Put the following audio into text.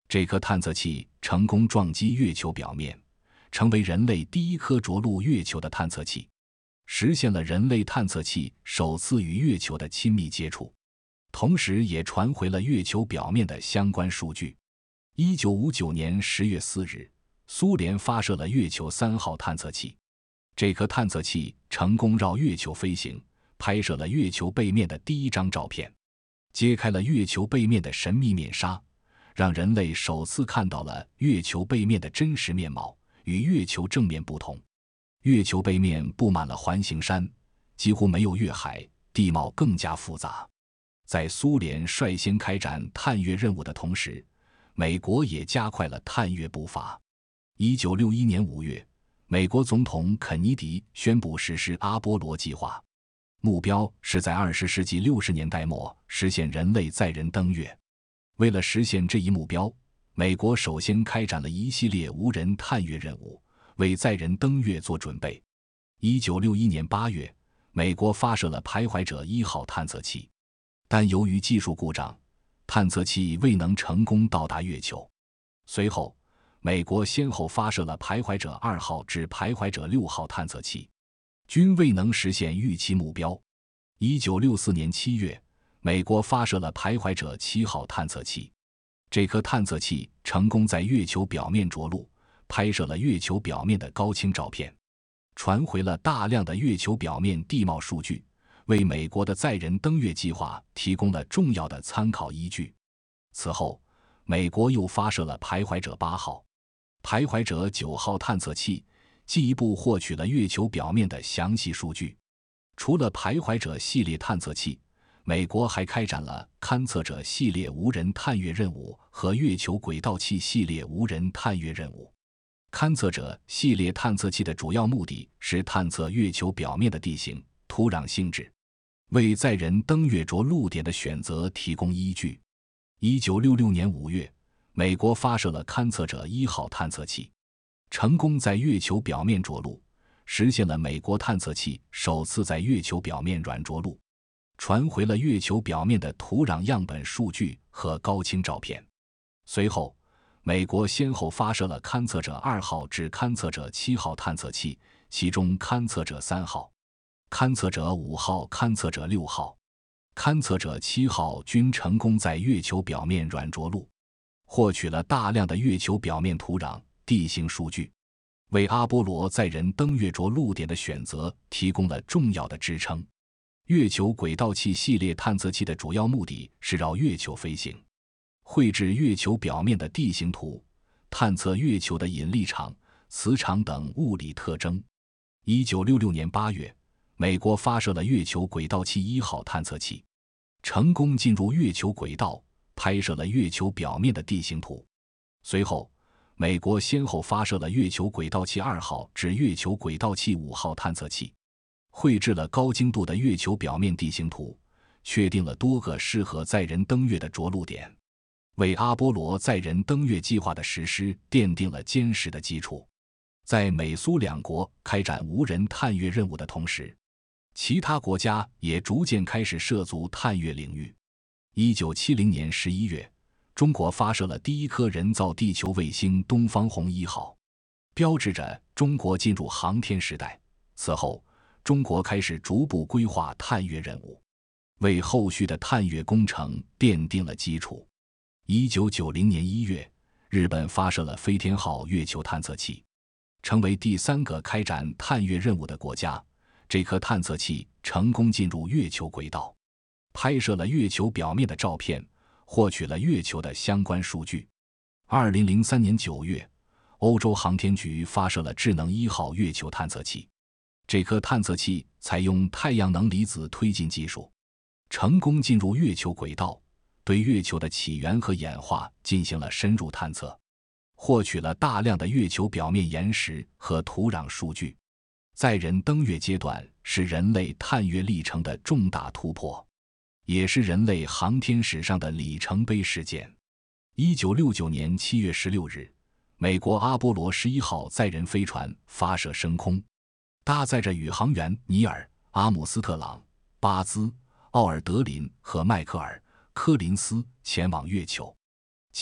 这颗探测器成功撞击月球表面，成为人类第一颗着陆月球的探测器，实现了人类探测器首次与月球的亲密接触，同时也传回了月球表面的相关数据。1959年10月4日，苏联发射了月球3号探测器，这颗探测器成功绕月球飞行，拍摄了月球背面的第一张照片，揭开了月球背面的神秘面纱，让人类首次看到了月球背面的真实面貌。与月球正面不同，月球背面布满了环形山，几乎没有月海，地貌更加复杂。在苏联率先开展探月任务的同时，美国也加快了探月步伐。1961年5月，美国总统肯尼迪宣布实施阿波罗计划，目标是在20世纪60年代末实现人类载人登月。为了实现这一目标，美国首先开展了一系列无人探月任务，为载人登月做准备。1961年8月，美国发射了徘徊者1号探测器，但由于技术故障，探测器未能成功到达月球。随后，美国先后发射了徘徊者2号至徘徊者6号探测器，均未能实现预期目标。1964年7月，美国发射了徘徊者7号探测器，这颗探测器成功在月球表面着陆，拍摄了月球表面的高清照片，传回了大量的月球表面地貌数据，为美国的载人登月计划提供了重要的参考依据。此后，美国又发射了徘徊者8号、徘徊者9号探测器，进一步获取了月球表面的详细数据。除了徘徊者系列探测器，美国还开展了勘测者系列无人探月任务和月球轨道器系列无人探月任务。勘测者系列探测器的主要目的是探测月球表面的地形、土壤性质，为载人登月着陆点的选择提供依据。1966年5月，美国发射了勘测者1号探测器，成功在月球表面着陆，实现了美国探测器首次在月球表面软着陆，传回了月球表面的土壤样本数据和高清照片。随后，美国先后发射了勘测者2号至勘测者7号探测器，其中勘测者3号、勘测者5号、勘测者6号、勘测者7号均成功在月球表面软着陆，获取了大量的月球表面土壤、地形数据，为阿波罗载人登月着陆点的选择提供了重要的支撑。月球轨道器系列探测器的主要目的是绕月球飞行，绘制月球表面的地形图，探测月球的引力场、磁场等物理特征。1966年8月，美国发射了月球轨道器1号探测器，成功进入月球轨道，拍摄了月球表面的地形图。随后，美国先后发射了月球轨道器2号至月球轨道器5号探测器，绘制了高精度的月球表面地形图，确定了多个适合载人登月的着陆点，为阿波罗载人登月计划的实施奠定了坚实的基础。在美苏两国开展无人探月任务的同时，其他国家也逐渐开始涉足探月领域。1970年11月，中国发射了第一颗人造地球卫星东方红1号，标志着中国进入航天时代。此后，中国开始逐步规划探月任务，为后续的探月工程奠定了基础。1990年1月，日本发射了飞天号月球探测器，成为第3个开展探月任务的国家。这颗探测器成功进入月球轨道，拍摄了月球表面的照片，获取了月球的相关数据。2003年9月，欧洲航天局发射了智能1号月球探测器，这颗探测器采用太阳能离子推进技术，成功进入月球轨道，对月球的起源和演化进行了深入探测，获取了大量的月球表面岩石和土壤数据。载人登月阶段是人类探月历程的重大突破，也是人类航天史上的里程碑事件。1969年7月16日，美国阿波罗11号载人飞船发射升空，搭载着宇航员尼尔、阿姆斯特朗、巴兹、奥尔德林和迈克尔·柯林斯前往月球。